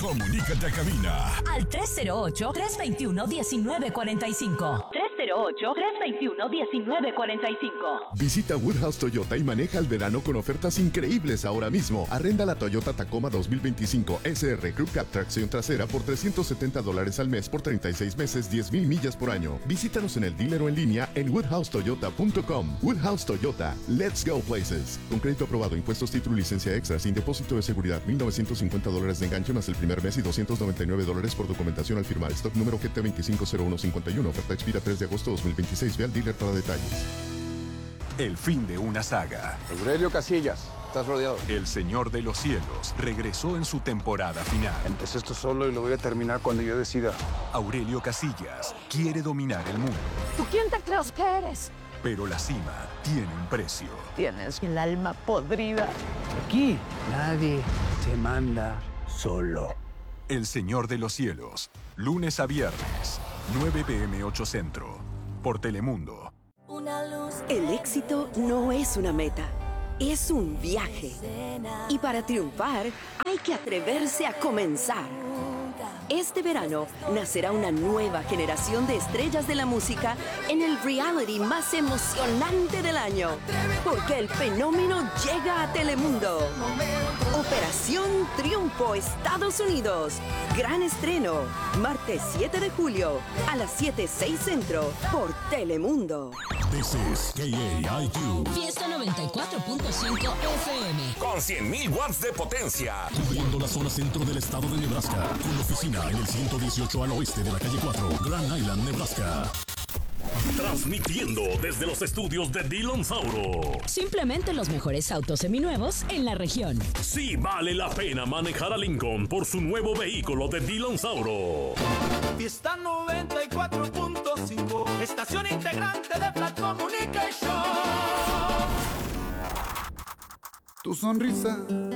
Comunícate a cabina al 308-321-1945. 308-321-1945. Visita Woodhouse Toyota y maneja el verano con ofertas increíbles ahora mismo. Arrenda la Toyota Tacoma 2025 SR Crew Cab tracción trasera por $370 al mes por 36 meses, 10,000 millas por año. Visítanos en el dealer o en línea en woodhousetoyota.com. Woodhouse Toyota, let's go places. Con crédito aprobado, impuestos, título y licencia extra, sin depósito de seguridad, $1,950 de enganche más el primer mes y $299 por documentación al firmar. Stock número GT250151. Oferta expira 3 de agosto 2026. Ve al dealer para detalles. el fin de una saga. Aurelio Casillas, estás rodeado. El Señor de los Cielos regresó en su temporada final. Empecé esto solo y lo voy a terminar cuando yo decida. Aurelio Casillas quiere dominar el mundo, ¿Tú quién te crees que eres? pero la cima tiene un precio. Tienes el alma podrida. Aquí nadie se manda solo. El Señor de los Cielos, lunes a viernes, 9 p.m. 8 Centro, por Telemundo. El éxito no es una meta, es un viaje. Y para triunfar hay que atreverse a comenzar. Este verano nacerá una nueva generación de estrellas de la música en el reality más emocionante del año. Porque el fenómeno llega a Telemundo. Operación Triunfo Estados Unidos. Gran estreno. Martes 7 de julio a las 7:06 Centro por Telemundo. This is KAIQ. Fiesta 94.5 FM. Con 100.000 watts de potencia. Cubriendo la zona centro del estado de Nebraska. Con oficina en el 118 al oeste de la calle 4, Grand Island, Nebraska. Transmitiendo desde los estudios de Dillon Sauro. Simplemente los mejores autos seminuevos en la región. Sí vale la pena manejar a Lincoln por su nuevo vehículo de Dillon Sauro. Fiesta 94.5, estación integrante de Flat Communication. Tu sonrisa